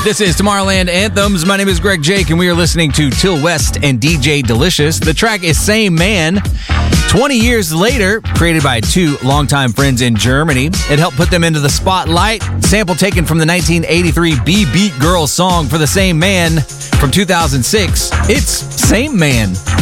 This is Tomorrowland Anthems. My name is Greg Jake, and we are listening to Till West and DJ Delicious. The track is Same Man. 20 years later, created by two longtime friends in Germany. It helped put them into the spotlight. Sample taken from the 1983 B Beat Girls song For the Same Man from 2006. It's Same Man.